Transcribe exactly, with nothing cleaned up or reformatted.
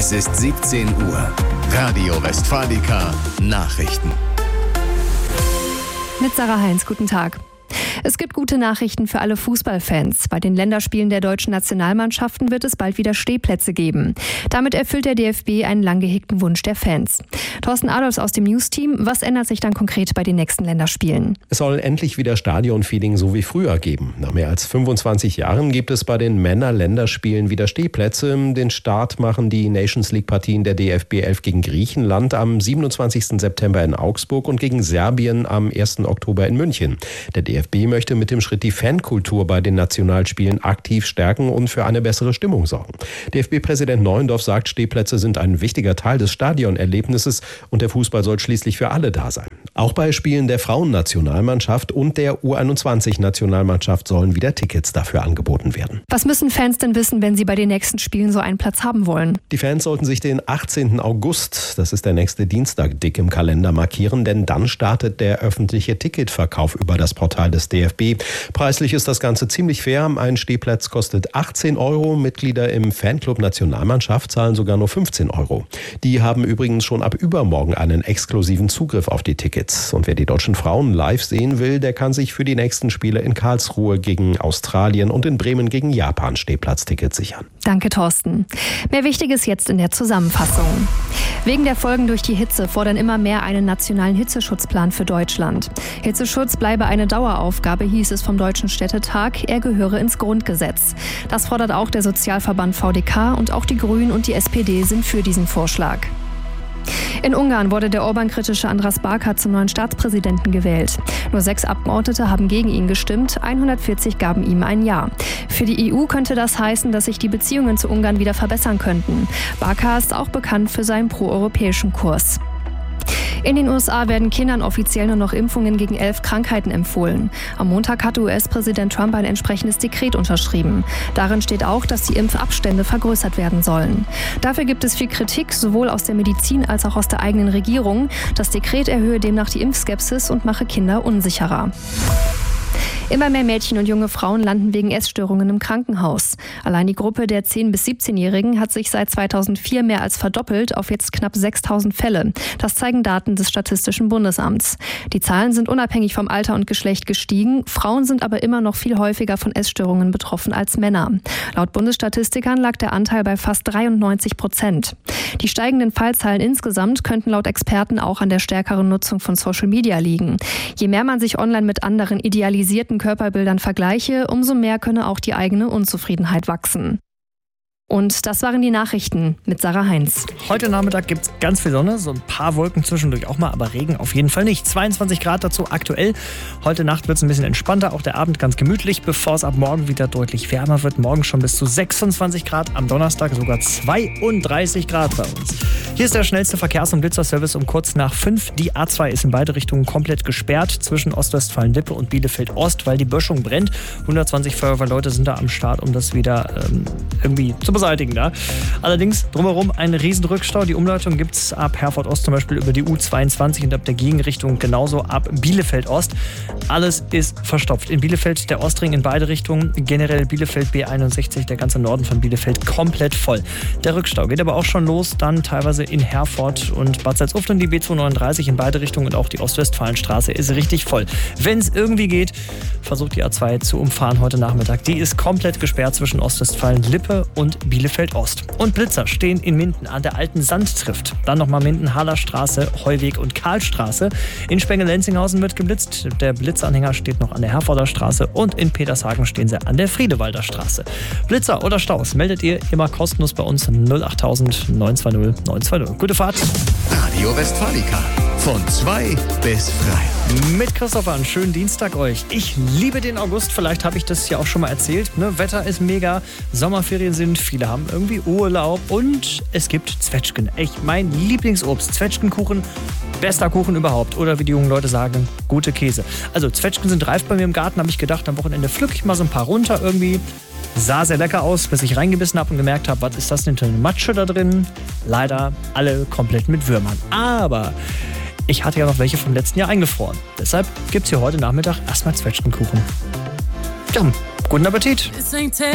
Es ist siebzehn Uhr. Radio Westfalica Nachrichten. Mit Sarah Heinz, guten Tag. Es gibt gute Nachrichten für alle Fußballfans. Bei den Länderspielen der deutschen Nationalmannschaften wird es bald wieder Stehplätze geben. Damit erfüllt der D F B einen lang gehegten Wunsch der Fans. Thorsten Adolfs aus dem News-Team, was ändert sich dann konkret bei den nächsten Länderspielen? Es soll endlich wieder Stadionfeeling so wie früher geben. Nach mehr als fünfundzwanzig Jahren gibt es bei den Männer-Länderspielen wieder Stehplätze. Den Start machen die Nations League-Partien der D F B elf gegen Griechenland am siebenundzwanzigsten September in Augsburg und gegen Serbien am ersten Oktober in München. Der D F B möchte mit dem Schritt die Fankultur bei den Nationalspielen aktiv stärken und für eine bessere Stimmung sorgen. D F B-Präsident Neuendorf sagt, Stehplätze sind ein wichtiger Teil des Stadionerlebnisses und der Fußball soll schließlich für alle da sein. Auch bei Spielen der Frauennationalmannschaft und der U einundzwanzig-Nationalmannschaft sollen wieder Tickets dafür angeboten werden. Was müssen Fans denn wissen, wenn sie bei den nächsten Spielen so einen Platz haben wollen? Die Fans sollten sich den achtzehnten August, das ist der nächste Dienstag, dick im Kalender markieren, denn dann startet der öffentliche Ticketverkauf über das Portal des D F B. Preislich ist das Ganze ziemlich fair. Ein Stehplatz kostet achtzehn Euro. Mitglieder im Fanclub Nationalmannschaft zahlen sogar nur fünfzehn Euro. Die haben übrigens schon ab übermorgen einen exklusiven Zugriff auf die Tickets. Und wer die deutschen Frauen live sehen will, der kann sich für die nächsten Spiele in Karlsruhe gegen Australien und in Bremen gegen Japan Stehplatztickets sichern. Danke, Thorsten. Mehr Wichtiges jetzt in der Zusammenfassung. Wegen der Folgen durch die Hitze fordern immer mehr einen nationalen Hitzeschutzplan für Deutschland. Hitzeschutz bleibe eine Daueraufgabe, hieß es vom Deutschen Städtetag. Er gehöre ins Grundgesetz. Das fordert auch der Sozialverband V D K und auch die Grünen und die S P D sind für diesen Vorschlag. In Ungarn wurde der Orban-kritische Andras Baka zum neuen Staatspräsidenten gewählt. Nur sechs Abgeordnete haben gegen ihn gestimmt, hundertvierzig gaben ihm ein Ja. Für die E U könnte das heißen, dass sich die Beziehungen zu Ungarn wieder verbessern könnten. Baka ist auch bekannt für seinen proeuropäischen Kurs. In den U S A werden Kindern offiziell nur noch Impfungen gegen elf Krankheiten empfohlen. Am Montag hatte U S-Präsident Trump ein entsprechendes Dekret unterschrieben. Darin steht auch, dass die Impfabstände vergrößert werden sollen. Dafür gibt es viel Kritik, sowohl aus der Medizin als auch aus der eigenen Regierung. Das Dekret erhöhe demnach die Impfskepsis und mache Kinder unsicherer. Immer mehr Mädchen und junge Frauen landen wegen Essstörungen im Krankenhaus. Allein die Gruppe der zehn- bis siebzehnjährigen hat sich seit zweitausendvier mehr als verdoppelt auf jetzt knapp sechstausend Fälle. Das zeigen Daten des Statistischen Bundesamts. Die Zahlen sind unabhängig vom Alter und Geschlecht gestiegen. Frauen sind aber immer noch viel häufiger von Essstörungen betroffen als Männer. Laut Bundesstatistikern lag der Anteil bei fast dreiundneunzig Prozent. Die steigenden Fallzahlen insgesamt könnten laut Experten auch an der stärkeren Nutzung von Social Media liegen. Je mehr man sich online mit anderen idealisierten Körperbildern vergleiche, umso mehr könne auch die eigene Unzufriedenheit wachsen. Und das waren die Nachrichten mit Sarah Heinz. Heute Nachmittag gibt es ganz viel Sonne, so ein paar Wolken zwischendurch auch mal, aber Regen auf jeden Fall nicht. zweiundzwanzig Grad dazu aktuell. Heute Nacht wird es ein bisschen entspannter, auch der Abend ganz gemütlich, bevor es ab morgen wieder deutlich wärmer wird. Morgen schon bis zu sechsundzwanzig Grad, am Donnerstag sogar zweiunddreißig Grad bei uns. Hier ist der schnellste Verkehrs- und Blitzerservice um kurz nach fünf. Die A zwei ist in beide Richtungen komplett gesperrt zwischen Ostwestfalen-Lippe und Bielefeld-Ost, weil die Böschung brennt. hundertzwanzig Feuerwehrleute sind da am Start, um das wieder ähm, irgendwie zu beseitigen. Da. Allerdings drumherum ein Riesenrückstau. Die Umleitung gibt es ab Herford-Ost zum Beispiel über die U zweiundzwanzig und ab der Gegenrichtung genauso ab Bielefeld-Ost. Alles ist verstopft. In Bielefeld der Ostring in beide Richtungen, generell Bielefeld B einundsechzig, der ganze Norden von Bielefeld komplett voll. Der Rückstau geht aber auch schon los, dann teilweise in Herford und Bad Salzuflen die B zweihundertneununddreißig in beide Richtungen und auch die Ostwestfalenstraße ist richtig voll. Wenn es irgendwie geht, versucht die A zwei zu umfahren heute Nachmittag. Die ist komplett gesperrt zwischen Ostwestfalen-Lippe und Bielefeld-Ost. Und Blitzer stehen in Minden an der alten Sandtrift. Dann nochmal Minden-Haller-Straße, Heuweg und Karlstraße. In Spengel-Lenzinghausen wird geblitzt. Der Blitzanhänger steht noch an der Herforder Straße und in Petershagen stehen sie an der Friedewalder Straße. Blitzer oder Staus meldet ihr immer kostenlos bei uns null acht tausend neun zwei null neun zwei null. Gute Fahrt. Radio Westfalica. Von zwei bis drei. Mit Christopher, einen schönen Dienstag euch. Ich liebe den August, vielleicht habe ich das ja auch schon mal erzählt. Ne? Wetter ist mega, Sommerferien sind, viele haben irgendwie Urlaub und es gibt Zwetschgen. Echt mein Lieblingsobst, Zwetschgenkuchen, bester Kuchen überhaupt. Oder wie die jungen Leute sagen, gute Käse. Also Zwetschgen sind reif bei mir im Garten, habe ich gedacht, am Wochenende pflücke ich mal so ein paar runter irgendwie. Sah sehr lecker aus, bis ich reingebissen habe und gemerkt habe, was ist das denn für eine Matsche da drin? Leider alle komplett mit Würmern. Aber ich hatte ja noch welche vom letzten Jahr eingefroren. Deshalb gibt es hier heute Nachmittag erstmal Zwetschgenkuchen. Ja, guten Appetit!